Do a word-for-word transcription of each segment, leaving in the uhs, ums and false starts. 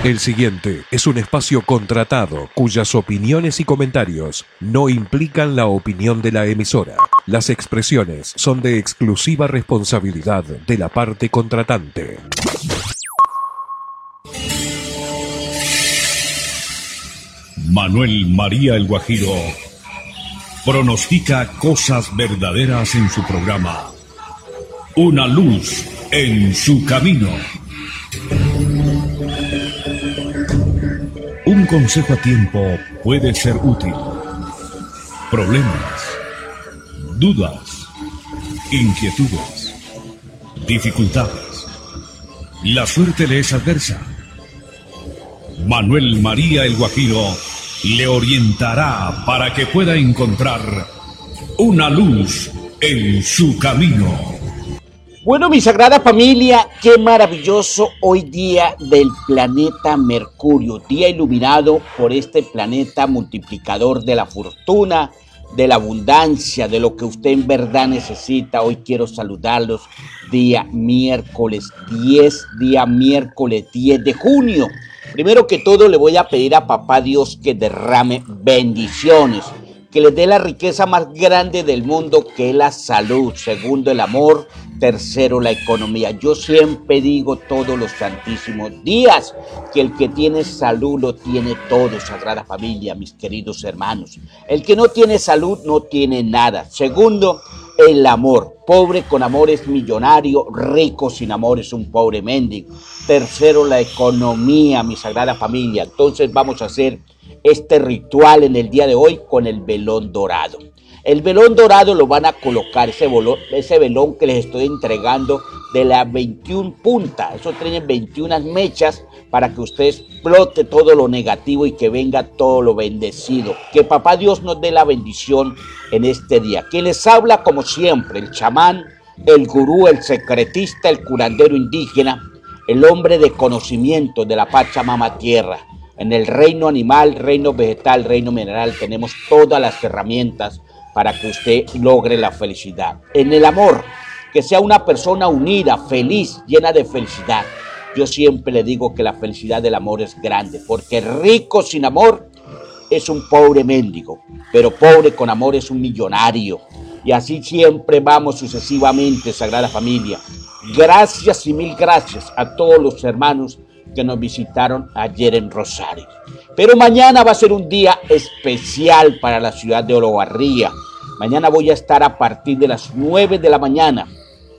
El siguiente es un espacio contratado cuyas opiniones y comentarios no implican la opinión de la emisora. Las expresiones son de exclusiva responsabilidad de la parte contratante. Manuel María el Guajiro pronostica cosas verdaderas en su programa Una luz en su camino. Un consejo a tiempo puede ser útil. Problemas, dudas, inquietudes, dificultades. La suerte le es adversa. Manuel María el Guajiro le orientará para que pueda encontrar una luz en su camino. Bueno, mi sagrada familia, qué maravilloso hoy día del planeta Mercurio, día iluminado por este planeta multiplicador de la fortuna, de la abundancia, de lo que usted en verdad necesita. Hoy quiero saludarlos, día miércoles diez, día miércoles diez de junio. Primero que todo le voy a pedir a Papá Dios que derrame bendiciones, que les dé la riqueza más grande del mundo, que es la salud. Segundo, el amor. Tercero, la economía. Yo siempre digo todos los santísimos días que el que tiene salud lo tiene todo, Sagrada Familia, mis queridos hermanos. El que no tiene salud no tiene nada. Segundo, el amor. Pobre con amor es millonario, rico sin amor es un pobre mendigo. Tercero, la economía, mi Sagrada Familia. Entonces vamos a hacer este ritual en el día de hoy con el velón dorado. El velón dorado lo van a colocar, ese, bolón, ese velón que les estoy entregando de las veintiuna puntas. Eso tiene veintiuna mechas para que usted explote todo lo negativo y que venga todo lo bendecido. Que Papá Dios nos dé la bendición en este día. Quien les habla, como siempre, el chamán, el gurú, el secretista, el curandero indígena, el hombre de conocimiento de la Pachamama Tierra. En el reino animal, reino vegetal, reino mineral, tenemos todas las herramientas para que usted logre la felicidad. En el amor, que sea una persona unida, feliz, llena de felicidad. Yo siempre le digo que la felicidad del amor es grande, porque rico sin amor es un pobre mendigo, pero pobre con amor es un millonario. Y así siempre vamos sucesivamente, Sagrada Familia. Gracias y mil gracias a todos los hermanos que nos visitaron ayer en Rosario. Pero mañana va a ser un día especial para la ciudad de Olavarría. Mañana voy a estar a partir de las nueve de la mañana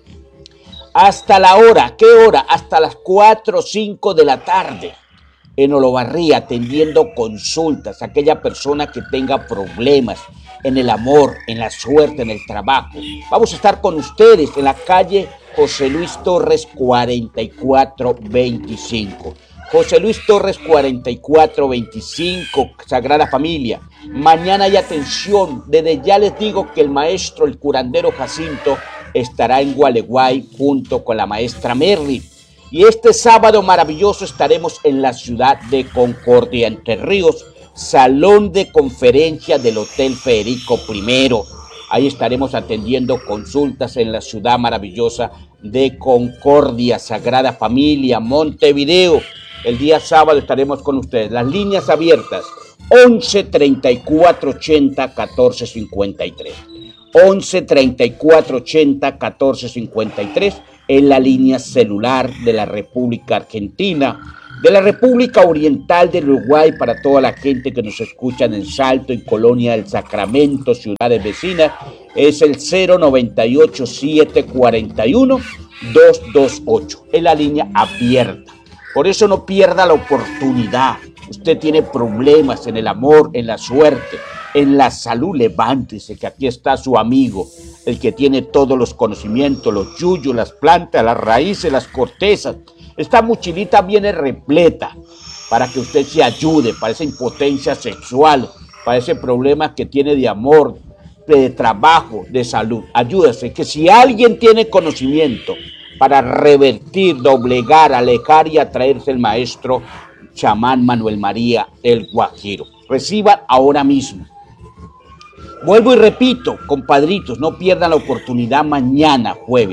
hasta la hora, ¿qué hora? Hasta las cuatro o cinco de la tarde en Olavarría, atendiendo consultas a aquella persona que tenga problemas en el amor, en la suerte, en el trabajo. Vamos a estar con ustedes en la calle José Luis Torres cuarenta y cuatro veinticinco. José Luis Torres cuarenta y cuatro veinticinco, Sagrada Familia. Mañana hay atención. Desde ya les digo que el maestro, el curandero Jacinto, estará en Gualeguay junto con la maestra Merly. Y este sábado maravilloso estaremos en la ciudad de Concordia, Entre Ríos, salón de conferencia del Hotel Federico primero. Ahí estaremos atendiendo consultas en la ciudad maravillosa de Concordia, Sagrada Familia, Montevideo. El día sábado estaremos con ustedes. Las líneas abiertas, once, treinta y cuatro, ochenta, catorce, cincuenta y tres. once, treinta y cuatro, ochenta, catorce, cincuenta y tres es la línea celular de la República Argentina, de la República Oriental del Uruguay, para toda la gente que nos escucha en Salto, en Colonia del Sacramento, ciudades vecinas, es el cero noventa y ocho, siete cuarenta y uno, doscientos veintiocho. Es la línea abierta. Por eso no pierda la oportunidad. Usted tiene problemas en el amor, en la suerte, en la salud, levántese, que aquí está su amigo, el que tiene todos los conocimientos, los yuyos, las plantas, las raíces, las cortezas. Esta mochilita viene repleta para que usted se ayude para esa impotencia sexual, para ese problema que tiene de amor, de trabajo, de salud. Ayúdese, que si alguien tiene conocimiento para revertir, doblegar, alejar y atraerse el maestro chamán Manuel María el Guajiro. Reciban ahora mismo. Vuelvo y repito, compadritos, no pierdan la oportunidad mañana jueves.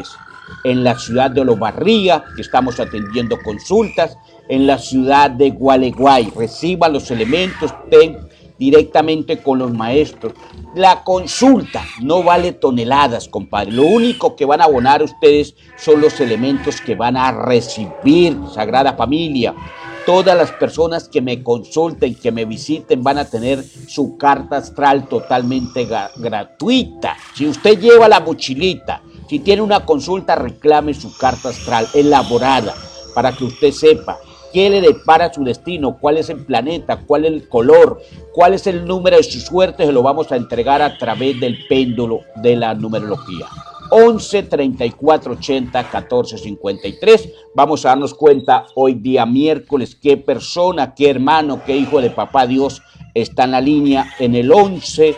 en la ciudad de Olavarría, que estamos atendiendo consultas, en la ciudad de Gualeguay. Reciba los elementos, ten directamente con los maestros. La consulta no vale toneladas, compadre. Lo único que van a abonar ustedes son los elementos que van a recibir, Sagrada Familia. Todas las personas que me consulten, que me visiten, van a tener su carta astral totalmente gratuita. Si usted lleva la mochilita, si tiene una consulta, reclame su carta astral elaborada para que usted sepa qué le depara su destino, cuál es el planeta, cuál es el color, cuál es el número de su suerte. Se lo vamos a entregar a través del péndulo de la numerología. once, treinta y cuatro, ochenta, catorce, cincuenta y tres. Vamos a darnos cuenta hoy día miércoles qué persona, qué hermano, qué hijo de papá Dios está en la línea en el once,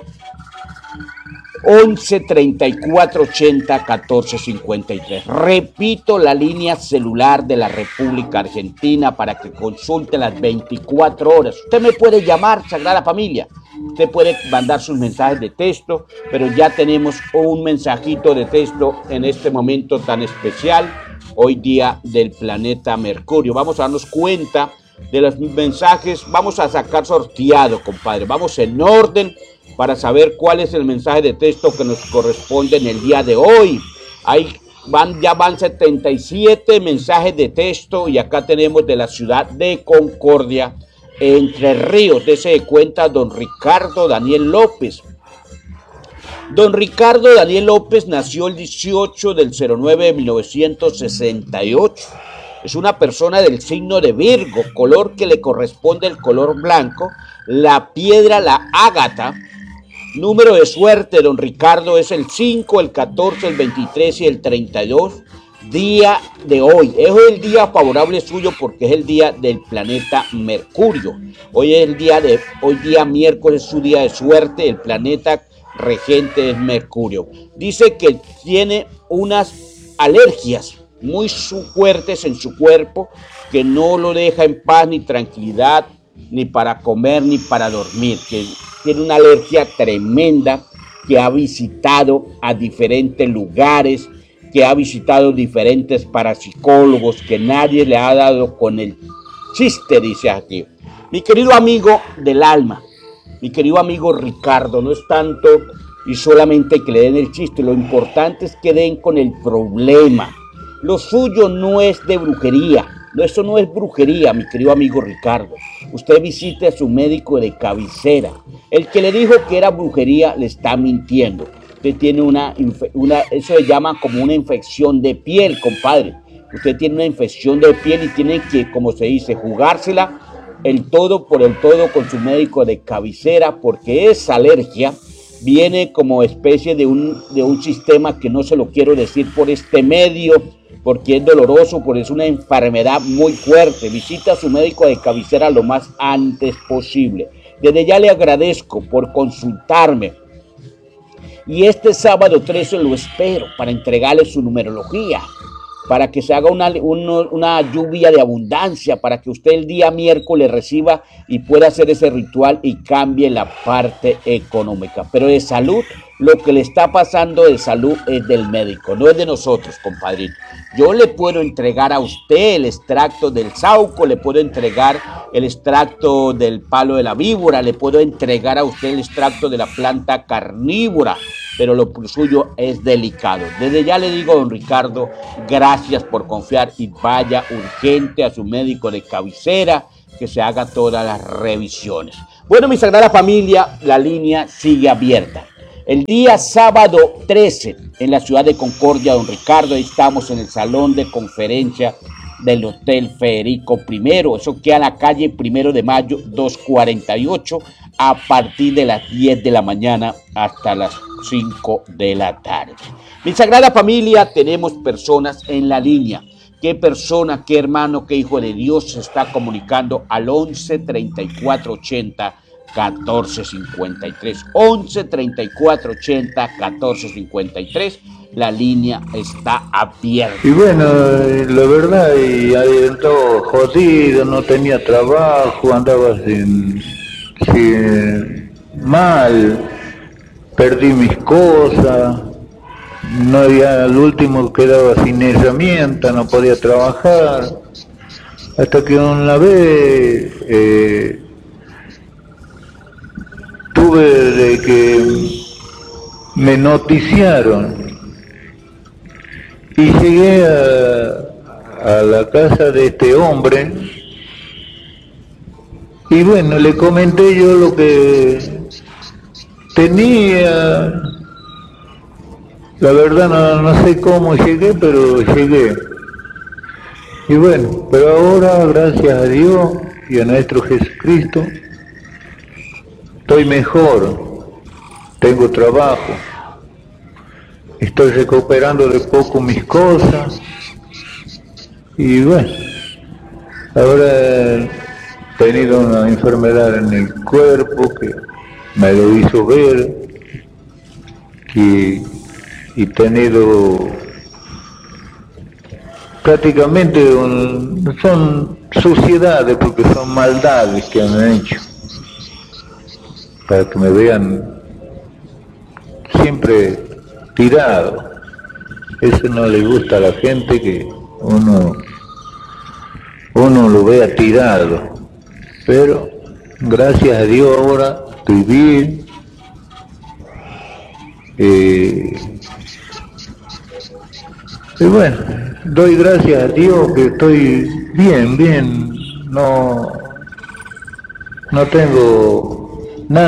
once, treinta y cuatro, ochenta, catorce, cincuenta y tres. Repito, la línea celular de la República Argentina para que consulte las veinticuatro horas. Usted me puede llamar, Sagrada Familia. Usted puede mandar sus mensajes de texto, pero ya tenemos un mensajito de texto en este momento tan especial, hoy día del planeta Mercurio. Vamos a darnos cuenta de los mensajes, vamos a sacar sorteado, compadre. Vamos en orden para saber cuál es el mensaje de texto que nos corresponde en el día de hoy. Ahí van, ya van setenta y siete mensajes de texto y acá tenemos de la ciudad de Concordia, Entre Ríos. Dese cuenta don Ricardo Daniel López. Don Ricardo Daniel López nació el dieciocho del cero nueve de mil novecientos sesenta y ocho. Es una persona del signo de Virgo, color que le corresponde el color blanco, la piedra, la ágata. Número de suerte, don Ricardo, es el cinco, el catorce, el veintitrés y el treinta y dos. Día de hoy, es el día favorable suyo porque es el día del planeta Mercurio. Hoy es el día de, hoy día miércoles es su día de suerte, el planeta regente es Mercurio. Dice que tiene unas alergias muy fuertes en su cuerpo que no lo deja en paz ni tranquilidad, ni para comer ni para dormir, que tiene una alergia tremenda, que ha visitado a diferentes lugares, que ha visitado diferentes parapsicólogos, que nadie le ha dado con el chiste, dice aquí. Mi querido amigo del alma, mi querido amigo Ricardo, no es tanto y solamente que le den el chiste, lo importante es que den con el problema. Lo suyo no es de brujería, no, eso no es brujería, mi querido amigo Ricardo. Usted visite a su médico de cabecera. El que le dijo que era brujería le está mintiendo. Usted tiene una, una, eso se llama como una infección de piel, compadre. Usted tiene una infección de piel y tiene que, como se dice, jugársela el todo por el todo con su médico de cabecera, porque esa alergia viene como especie de un, de un sistema que no se lo quiero decir por este medio, porque es doloroso, porque es una enfermedad muy fuerte. Visita a su médico de cabecera lo más antes posible. Desde ya le agradezco por consultarme. Y este sábado trece lo espero para entregarle su numerología, para que se haga una, una, una lluvia de abundancia, para que usted el día miércoles reciba y pueda hacer ese ritual y cambie la parte económica. Pero de salud, lo que le está pasando de salud es del médico, no es de nosotros, compadrito. Yo le puedo entregar a usted el extracto del sauco, le puedo entregar el extracto del palo de la víbora, le puedo entregar a usted el extracto de la planta carnívora, pero lo suyo es delicado. Desde ya le digo, don Ricardo, gracias por confiar y vaya urgente a su médico de cabecera que se haga todas las revisiones. Bueno, mi Sagrada Familia, la línea sigue abierta. El día sábado trece, en la ciudad de Concordia, don Ricardo, ahí estamos en el salón de conferencia del Hotel Federico primero, eso queda en la calle Primero de Mayo doscientos cuarenta y ocho, a partir de las diez de la mañana hasta las cinco de la tarde. Mi Sagrada Familia, tenemos personas en la línea. ¿Qué persona, qué hermano, qué hijo de Dios se está comunicando al once, treinta y cuatro, ochenta, catorce, cincuenta y tres? once, treinta y cuatro, ochenta, catorce, cincuenta y tres. La línea está abierta. Y bueno, la verdad, y estaba jodido, no tenía trabajo, andaba sin, sin mal, perdí mis cosas, no, ya al último quedaba sin herramienta, no podía trabajar, hasta que una vez eh, tuve de que me noticiaron y llegué a, a la casa de este hombre y bueno, le comenté yo lo que tenía. La verdad no, no sé cómo llegué, pero llegué. Y bueno, pero ahora, gracias a Dios y a nuestro Jesucristo, estoy mejor, tengo trabajo, estoy recuperando de poco mis cosas. Y bueno, ahora he tenido una enfermedad en el cuerpo que me lo hizo ver, que y tenido prácticamente un, son suciedades porque son maldades que han hecho para que me vean siempre tirado. Eso no le gusta a la gente, que uno uno lo vea tirado, pero gracias a Dios ahora estoy bien. eh, Y bueno, doy gracias a Dios que estoy bien, bien, no, no tengo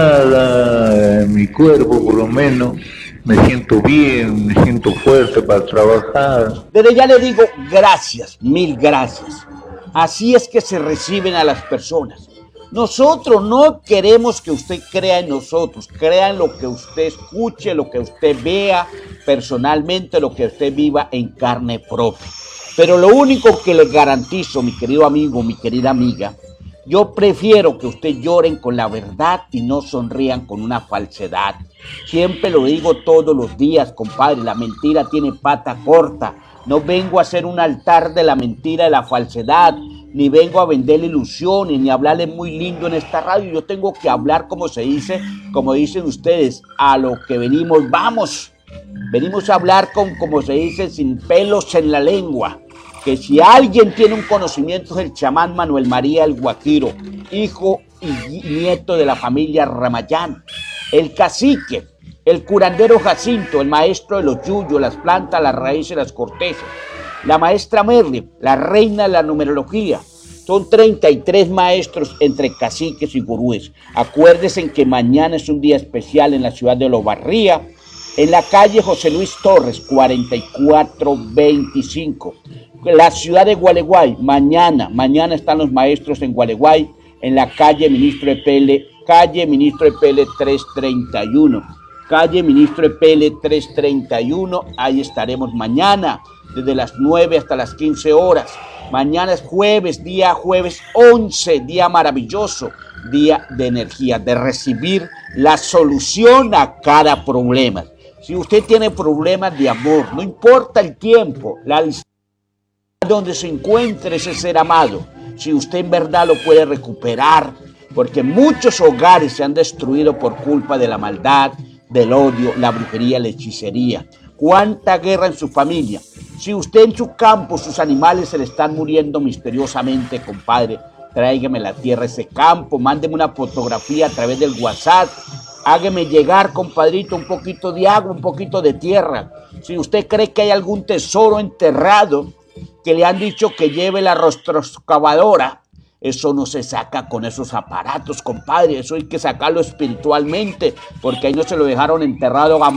nada en mi cuerpo, por lo menos, me siento bien, me siento fuerte para trabajar. Desde ya le digo gracias, mil gracias. Así es que se reciben a las personas. Nosotros no queremos que usted crea en nosotros, crea en lo que usted escuche, lo que usted vea personalmente, lo que usted viva en carne propia. Pero lo único que le garantizo, mi querido amigo, mi querida amiga, yo prefiero que usted lloren con la verdad y no sonrían con una falsedad. Siempre lo digo todos los días, compadre, la mentira tiene pata corta. No vengo a hacer un altar de la mentira y la falsedad, ni vengo a venderle ilusiones, ni a hablarle muy lindo en esta radio. Yo tengo que hablar, como se dice, como dicen ustedes, a lo que venimos, vamos. Venimos a hablar con, como se dice, sin pelos en la lengua. Que si alguien tiene un conocimiento es el chamán Manuel María el Guajiro, hijo y nieto de la familia Ramayán. El cacique, el curandero Jacinto, el maestro de los yuyos, las plantas, las raíces, las cortezas. La maestra Merly, la reina de la numerología. Son treinta y tres maestros entre caciques y gurúes. Acuérdense que mañana es un día especial en la ciudad de Olavarría, en la calle José Luis Torres, cuarenta y cuatro veinticinco. La ciudad de Gualeguay, mañana, mañana están los maestros en Gualeguay, en la calle Ministro Epele, calle Ministro Epele trescientos treinta y uno. Calle Ministro Epele trescientos treinta y uno, ahí estaremos mañana, desde las nueve hasta las quince horas. Mañana es jueves, día jueves once, día maravilloso, día de energía, de recibir la solución a cada problema. Si usted tiene problemas de amor, no importa el tiempo, la distancia donde se encuentre ese ser amado, si usted en verdad lo puede recuperar, porque muchos hogares se han destruido por culpa de la maldad, del odio, la brujería, la hechicería. ¿Cuánta guerra en su familia? Si usted en su campo, sus animales se le están muriendo misteriosamente, compadre, tráigame la tierra, ese campo, mándeme una fotografía a través del WhatsApp, hágame llegar, compadrito, un poquito de agua, un poquito de tierra. Si usted cree que hay algún tesoro enterrado, que le han dicho que lleve la rostroexcavadora, eso no se saca con esos aparatos, compadre, eso hay que sacarlo espiritualmente, porque ahí no se lo dejaron enterrado a